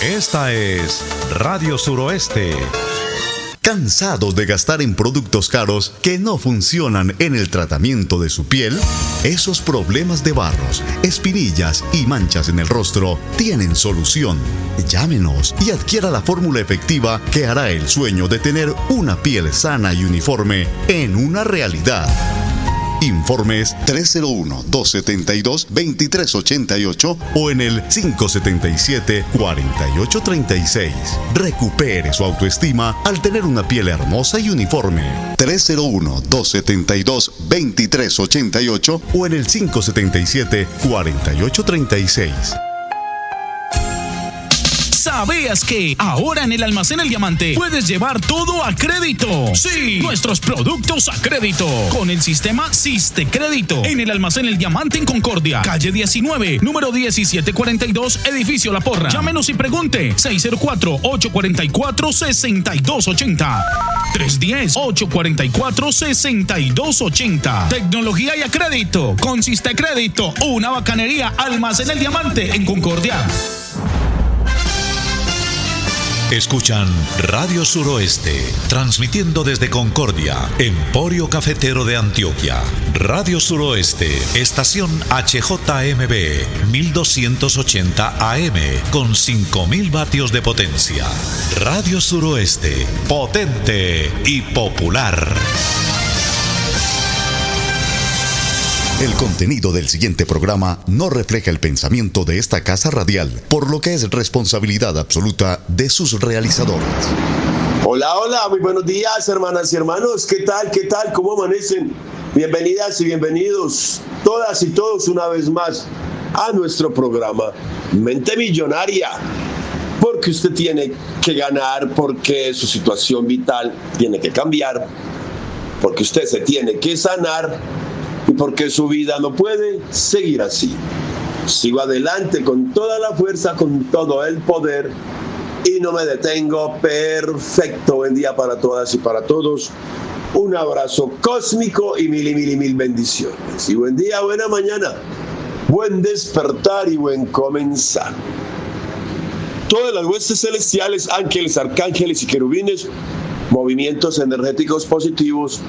Esta es Radio Suroeste. ¿Cansados de gastar en productos caros que no funcionan en el tratamiento de su piel? Esos problemas de barros, espinillas y manchas en el rostro tienen solución. Llámenos y adquiera la fórmula efectiva que hará el sueño de tener una piel sana y uniforme en una realidad. Informes 301-272-2388 o en el 577-4836. Recupere su autoestima al tener una piel hermosa y uniforme. 301-272-2388 o en el 577-4836. ¿Sabías que ahora en el Almacén El Diamante puedes llevar todo a crédito? Sí, nuestros productos a crédito con el sistema Siste Crédito en el Almacén El Diamante en Concordia, calle 19, número 1742, edificio La Porra. Llámenos y pregunte 604-844-6280. 310-844-6280. Tecnología y a crédito con Siste Crédito, una bacanería. Almacén El Diamante en Concordia. Escuchan Radio Suroeste, transmitiendo desde Concordia, Emporio Cafetero de Antioquia. Radio Suroeste, estación HJMB, 1280 AM, con 5000 vatios de potencia. Radio Suroeste, potente y popular. El contenido del siguiente programa no refleja el pensamiento de esta casa radial, por lo que es responsabilidad absoluta de sus realizadores. Hola, hola, muy buenos días, hermanas y hermanos. ¿Qué tal? ¿Qué tal? ¿Cómo amanecen? Bienvenidas y bienvenidos todas y todos una vez más a nuestro programa Mente Millonaria. Porque usted tiene que ganar, porque su situación vital tiene que cambiar, porque usted se tiene que sanar y porque su vida no puede seguir así. Sigo adelante con toda la fuerza, con todo el poder y no me detengo. Perfecto. Buen día para todas y para todos. Un abrazo cósmico y mil bendiciones. Y buen día, buena mañana, buen despertar y buen comenzar. Todas las huestes celestiales, ángeles, arcángeles y querubines, movimientos energéticos positivos.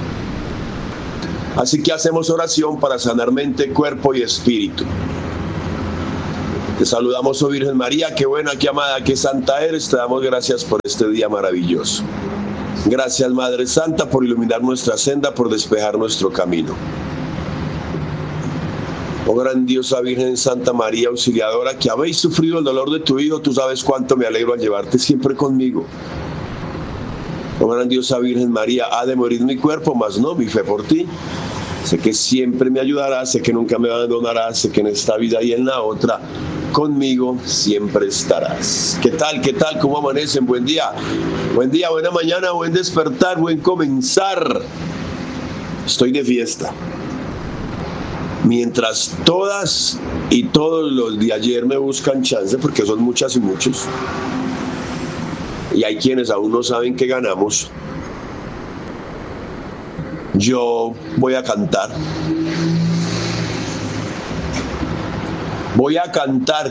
Así que hacemos oración para sanar mente, cuerpo y espíritu. Te saludamos, oh Virgen María, qué buena, qué amada, qué santa eres. Te damos gracias por este día maravilloso. Gracias, Madre Santa, por iluminar nuestra senda, por despejar nuestro camino. Oh grandiosa Virgen Santa María Auxiliadora, que habéis sufrido el dolor de tu Hijo, tú sabes cuánto me alegro al llevarte siempre conmigo. Oh grandiosa Virgen María, ha de morir mi cuerpo, mas no mi fe por ti. Sé que siempre me ayudarás, sé que nunca me abandonarás, sé que en esta vida y en la otra, conmigo siempre estarás. ¿Qué tal? ¿Qué tal? ¿Cómo amanecen? Buen día, buena mañana, buen despertar, buen comenzar. Estoy de fiesta. Mientras todas y todos los de ayer me buscan chance, porque son muchas y muchos, y hay quienes aún no saben que ganamos, yo voy a cantar. Voy a cantar.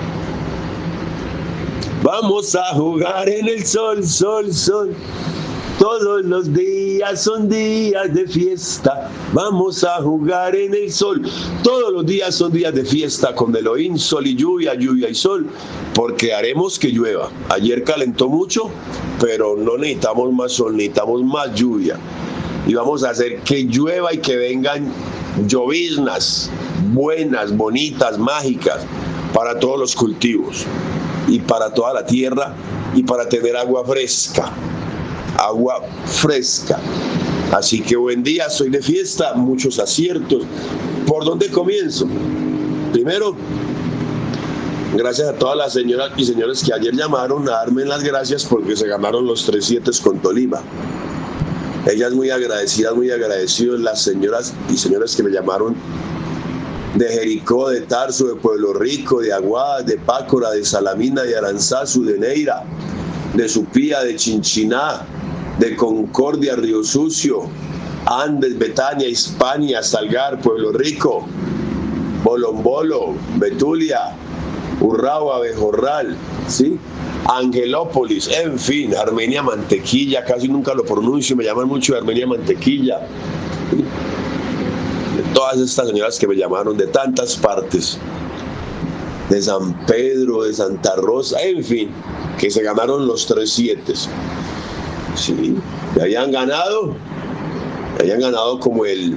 Vamos a jugar en el sol, sol, sol. Todos los días son días de fiesta. Vamos a jugar en el sol. Todos los días son días de fiesta con Elohim, sol y lluvia, lluvia y sol. Porque haremos que llueva. Ayer calentó mucho, pero no necesitamos más sol, necesitamos más lluvia. Y vamos a hacer que llueva y que vengan lloviznas buenas, bonitas, mágicas para todos los cultivos y para toda la tierra y para tener agua fresca. Agua fresca. Así que buen día, soy de fiesta, muchos aciertos. ¿Por dónde comienzo? Primero, gracias a todas las señoras y señores que ayer llamaron a darme las gracias porque se ganaron los 3-7 con Tolima. Ellas muy agradecidos, las señoras y señores que me llamaron de Jericó, de Tarso, de Pueblo Rico, de Aguada, de Pácora, de Salamina, de Aranzazu, de Neira, de Supía, de Chinchiná, de Concordia, Río Sucio, Andes, Betania, Hispania, Salgar, Pueblo Rico, Bolombolo, Betulia, Urrao, Abejorral, ¿sí? Angelópolis, en fin, Armenia Mantequilla, casi nunca lo pronuncio, me llaman mucho de Armenia Mantequilla. ¿Sí? De todas estas señoras que me llamaron de tantas partes, de San Pedro, de Santa Rosa, en fin, que se ganaron los 3 7. Sí, y habían ganado como el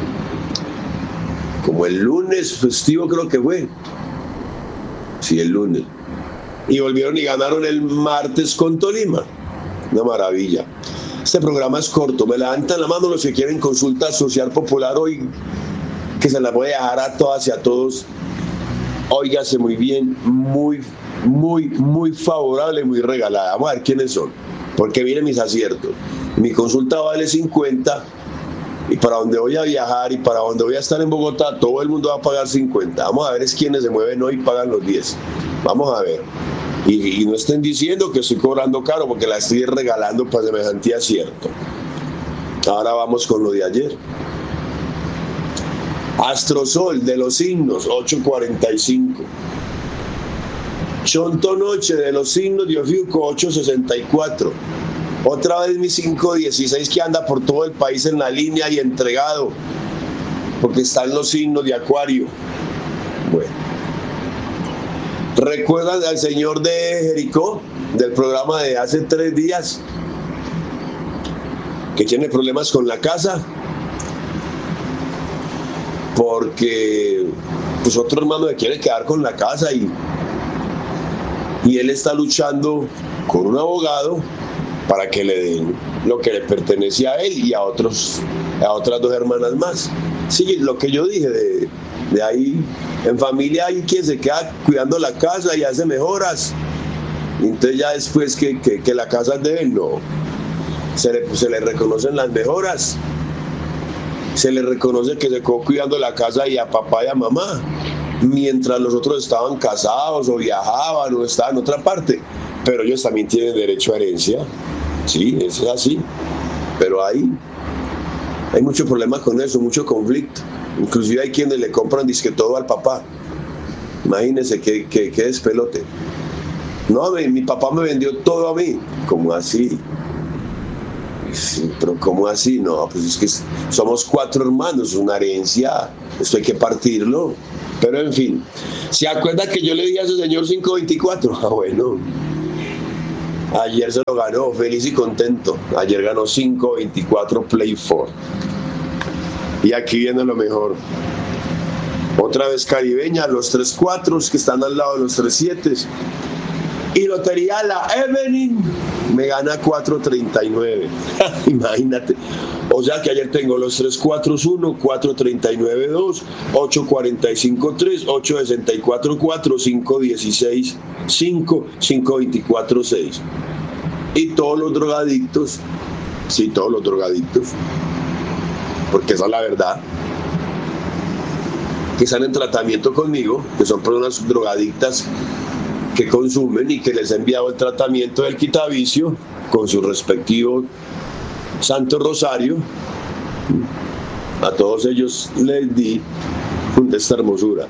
lunes festivo, creo que fue. Sí, el lunes. Y volvieron y ganaron el martes con Tolima. Una maravilla. Este programa es corto. Me levantan la mano los que quieren consulta social popular hoy, que se la voy a dejar a todas y a todos. Óigase muy bien, muy favorable, muy regalada. Vamos a ver quiénes son, porque vienen mis aciertos. Mi consulta vale 50, y para donde voy a viajar y para donde voy a estar en Bogotá, todo el mundo va a pagar 50. Vamos a ver es quiénes se mueven hoy y pagan los 10. Vamos a ver. Y no estén diciendo que estoy cobrando caro, porque la estoy regalando para semejante acierto. Ahora vamos con lo de ayer. Astrosol de los signos, 8:45. Chonto Noche de los signos de Ofiuco, 8:64. Otra vez mi 5:16 que anda por todo el país en la línea y entregado, porque están los signos de Acuario. Bueno, ¿recuerdan al señor de Jericó del programa de hace 3 días que tiene problemas con la casa? Porque pues otro hermano le quiere quedar con la casa y él está luchando con un abogado para que le den lo que le pertenece a él y a otras 2 hermanas más. Sí, lo que yo dije, de ahí en familia hay quien se queda cuidando la casa y hace mejoras, y entonces ya después que la casa es de él, no, se le reconocen las mejoras, se le reconoce que se quedó cuidando la casa y a papá y a mamá, mientras los otros estaban casados o viajaban o estaban en otra parte, pero ellos también tienen derecho a herencia. Sí, eso es así, pero hay mucho problema con eso, mucho conflicto. Inclusive hay quienes le compran disque todo al papá. Imagínense qué despelote. No, mi papá me vendió todo a mí. ¿Cómo así? Sí, pero ¿cómo así? No, pues es que somos 4 hermanos, una herencia, esto hay que partirlo. Pero en fin, ¿se acuerda que yo le di a ese señor 5.24? Ah, bueno. Ayer se lo ganó, feliz y contento. Ayer ganó 5.24 Play 4. Y aquí viene lo mejor. Otra vez caribeña, los 3 4 que están al lado de los 3 7. Y lotería la Evelyn me gana 4.39. Imagínate. O sea que ayer tengo los 3 4 1, 4.39 2, 8.45 3, 8.64 4, 5.16 5, 5.24 6. Y todos los drogadictos, sí, todos los drogadictos, porque esa es la verdad, que están en tratamiento conmigo, que son personas drogadictas que consumen y que les he enviado el tratamiento del quitavicio con su respectivo Santo Rosario. A todos ellos les di esta hermosura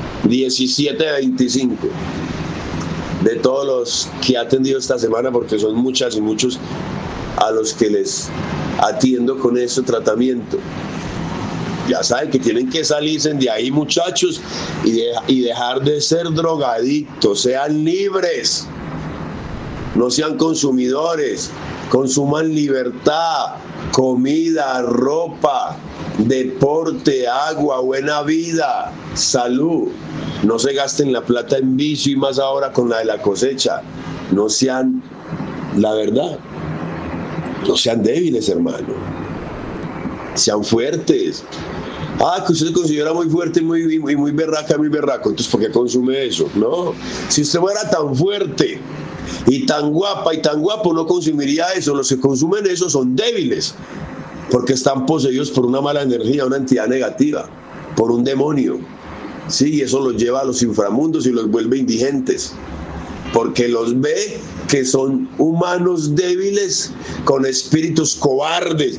17.25 de todos los que he atendido esta semana, porque son muchas y muchos a los que les atiendo con este tratamiento. Ya saben que tienen que salirse de ahí, muchachos, y dejar de ser drogadictos. Sean libres, no sean consumidores, consuman libertad, comida, ropa, deporte, agua, buena vida, salud. No se gasten la plata en vicio, y más ahora con la de la cosecha. No sean, la verdad, no sean débiles, hermano. Sean fuertes. Que usted se considera muy fuerte y muy berraca, muy berraco, entonces ¿por qué consume eso? No, si usted fuera tan fuerte y tan guapa y tan guapo, no consumiría eso. Los que consumen eso son débiles, porque están poseídos por una mala energía, una entidad negativa, por un demonio. Sí, y eso los lleva a los inframundos y los vuelve indigentes, porque los ve que son humanos débiles con espíritus cobardes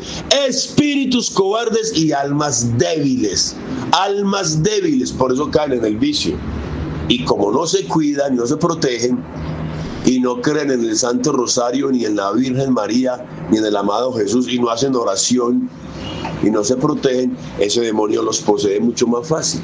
y almas débiles, por eso caen en el vicio. Y como no se cuidan, no se protegen y no creen en el Santo Rosario, ni en la Virgen María, ni en el amado Jesús, y no hacen oración y no se protegen, ese demonio los posee mucho más fácil.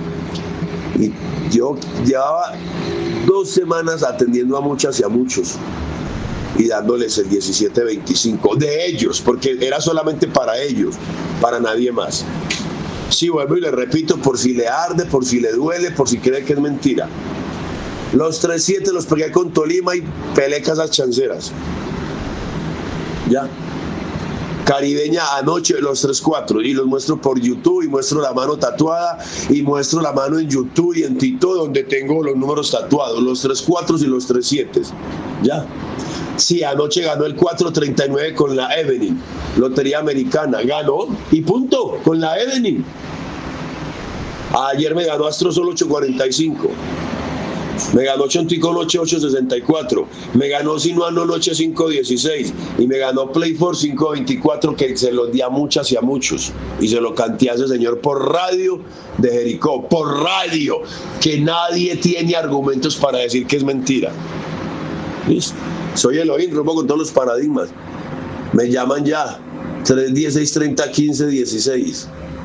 Y yo llevaba 2 semanas atendiendo a muchas y a muchos y dándoles el 1725 de ellos, porque era solamente para ellos, para nadie más. Sí, vuelvo y le repito, por si le arde, por si le duele, por si cree que es mentira. Los 3-7 los pegué con Tolima y pelé casas chanceras. Ya. Caribeña anoche, los 3-4, y los muestro por YouTube, y muestro la mano tatuada, y muestro la mano en YouTube y en Tito, donde tengo los números tatuados, los 3-4 y los 3-7. Ya. Sí, anoche ganó el 439 con la Evening, Lotería Americana, ganó y punto, con la Evening. Ayer me ganó Astro Sol 845, me ganó Chontico Noche 864, me ganó Sinuano Noche 516 y me ganó Play for 524, que se los di a muchas y a muchos, y se lo canté a ese señor por radio de Jericó, por radio, que nadie tiene argumentos para decir que es mentira. ¿Listo? Soy Elohim, rompo con todos los paradigmas. Me llaman ya, 3-10-6-30-15-16.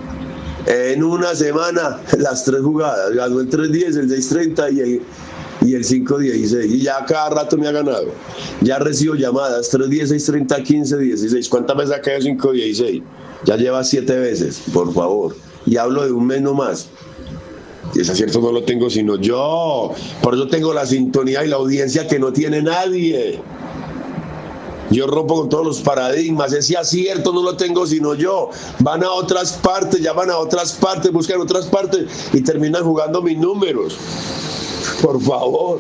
En una semana, las 3 jugadas. Ganó el 3-10, el 6-30 y el 5-16. Y ya cada rato me ha ganado. Ya recibo llamadas, 3-10-6-30-15-16. ¿Cuántas veces ha caído 5-16? Ya lleva 7 veces, por favor. Y hablo de un mes nomás. Y ese acierto no lo tengo sino yo. Por eso tengo la sintonía y la audiencia que no tiene nadie. Yo rompo con todos los paradigmas. Ese acierto no lo tengo sino yo. Van a otras partes, llaman a otras partes, buscan otras partes y terminan jugando mis números. Por favor.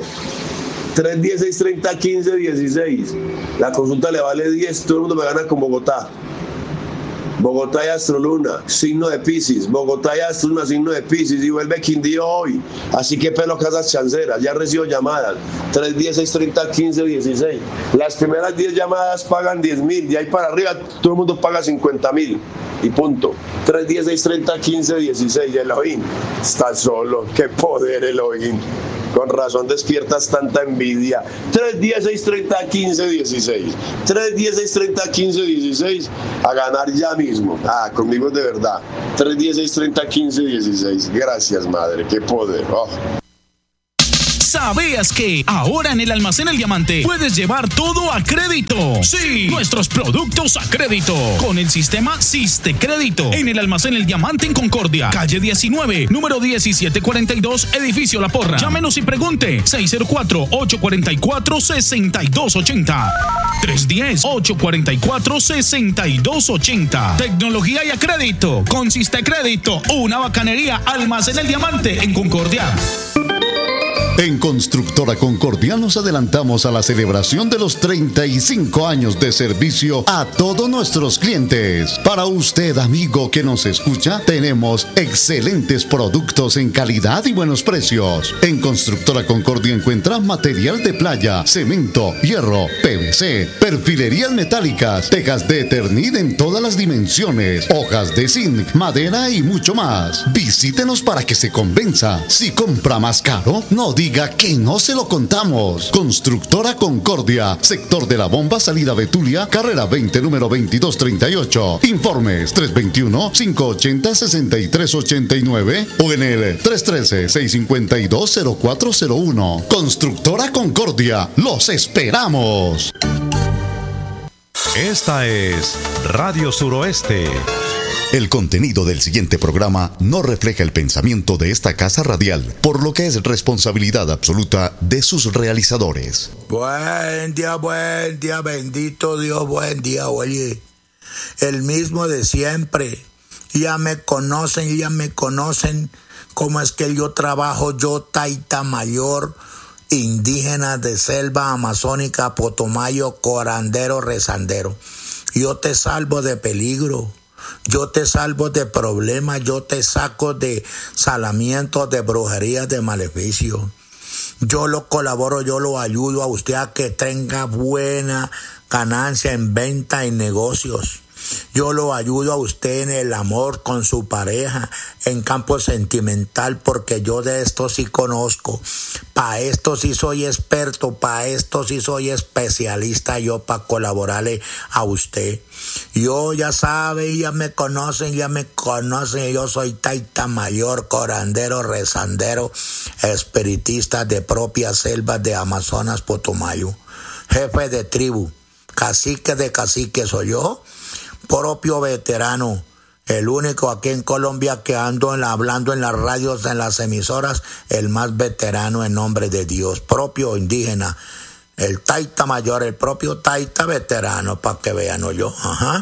3-10-6-30-15-16. La consulta le vale 10. Todo el mundo me gana con Bogotá. Bogotá y Astroluna, signo de Piscis. Bogotá y Astroluna, signo de Piscis. Y vuelve Quindío hoy. Así que pelo casas chanceras. Ya recibo llamadas. 3-10-6-30-15-16. Las primeras 10 llamadas pagan 10.000. De ahí para arriba todo el mundo paga 50.000. Y punto. 3-10-6-30-15-16. Elohim está solo. Qué poder, Elohim. Con razón despiertas tanta envidia. 3-10-6-30-15-16. 3-10-6-30-15-16. A ganar ya mismo. Conmigo es de verdad. 3-10-6-30-15-16. Gracias, madre. Qué poder. Oh. ¿Sabías que ahora en el Almacén El Diamante puedes llevar todo a crédito? Sí, nuestros productos a crédito con el sistema SisteCrédito. En el Almacén El Diamante en Concordia, calle 19, número 1742, edificio La Porra. Llámenos y pregunte. 604-844-6280. 310-844-6280. Tecnología y a crédito con SisteCrédito. Una bacanería. Almacén El Diamante en Concordia. En Constructora Concordia nos adelantamos a la celebración de los 35 años de servicio a todos nuestros clientes. Para usted, amigo que nos escucha, tenemos excelentes productos en calidad y buenos precios. En Constructora Concordia encuentra material de playa, cemento, hierro, PVC, perfilerías metálicas, tejas de Eternit en todas las dimensiones, hojas de zinc, madera y mucho más. Visítenos para que se convenza. Si compra más caro, no diga que no se lo contamos. Constructora Concordia, sector de la Bomba, salida Betulia, carrera 20, número 2238. Informes 321-580-6389 o en el 313-652-0401. Constructora Concordia, los esperamos. Esta es Radio Suroeste. El contenido del siguiente programa no refleja el pensamiento de esta casa radial, por lo que es responsabilidad absoluta de sus realizadores. Buen día, bendito Dios, buen día, oye. El mismo de siempre. Ya me conocen cómo es que yo trabajo, yo Taita Mayor, indígena de selva amazónica, Potomayo, corandero, rezandero. Yo te salvo de peligro. Yo te salvo de problemas, yo te saco de salamientos, de brujerías, de maleficios. Yo lo colaboro, yo lo ayudo a usted a que tenga buena ganancia en venta y negocios. Yo lo ayudo a usted en el amor con su pareja, en campo sentimental, porque yo de esto sí conozco. Para esto sí soy experto, para esto sí soy especialista yo para colaborarle a usted. Yo ya sabe, ya me conocen, yo soy taita mayor, corandero, rezandero, espiritista de propias selvas de Amazonas, Putumayo, jefe de tribu, cacique de cacique soy yo, propio veterano, el único aquí en Colombia que ando hablando en las radios, en las emisoras, el más veterano en nombre de Dios, propio indígena, el taita mayor, el propio taita veterano, para que vean yo.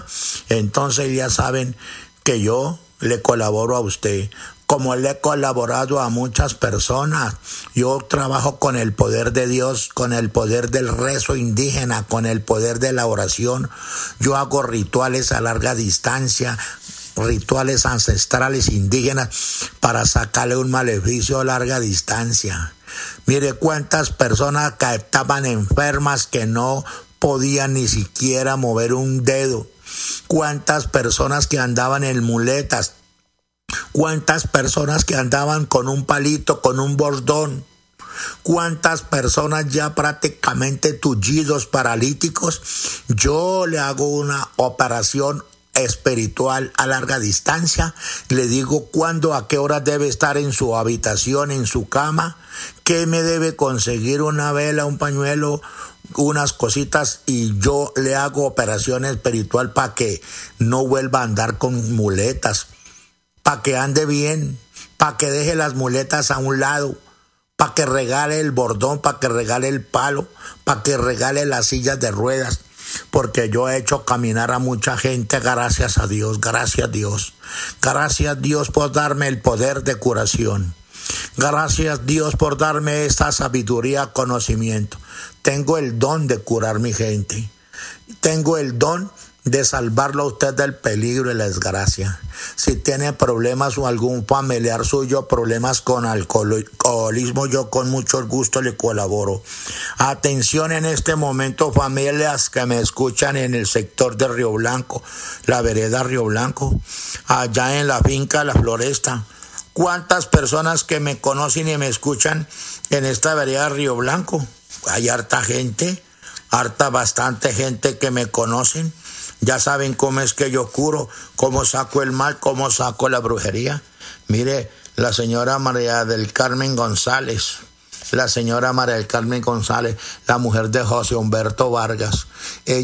Entonces ya saben que yo le colaboro a usted, como le he colaborado a muchas personas. Yo trabajo con el poder de Dios, con el poder del rezo indígena, con el poder de la oración. Yo hago rituales a larga distancia, rituales ancestrales indígenas para sacarle un maleficio a larga distancia. Mire cuántas personas que estaban enfermas que no podían ni siquiera mover un dedo. Cuántas personas que andaban en muletas. Cuántas personas que andaban con un palito, con un bordón. Cuántas personas ya prácticamente tullidos, paralíticos. Yo le hago una operación espiritual a larga distancia. Le digo cuándo, a qué hora debe estar en su habitación, en su cama, qué me debe conseguir, una vela, un pañuelo, unas cositas, y yo le hago operación espiritual para que no vuelva a andar con muletas, para que ande bien, para que deje las muletas a un lado, para que regale el bordón, para que regale el palo, para que regale las sillas de ruedas, porque yo he hecho caminar a mucha gente, gracias a Dios, gracias a Dios. Gracias a Dios por darme el poder de curación. Gracias a Dios por darme esta sabiduría, conocimiento. Tengo el don de curar mi gente. Tengo el don de salvarlo a usted del peligro y la desgracia. Si tiene problemas o algún familiar suyo, problemas con alcoholismo, yo con mucho gusto le colaboro. Atención en este momento, familias que me escuchan en el sector de Río Blanco, la vereda Río Blanco, allá en la finca La Floresta. ¿Cuántas personas que me conocen y me escuchan en esta vereda Río Blanco? Hay harta gente, bastante gente que me conocen. Ya saben cómo es que yo curo, cómo saco el mal, cómo saco la brujería. Mire, la señora María del Carmen González, la mujer de José Humberto Vargas.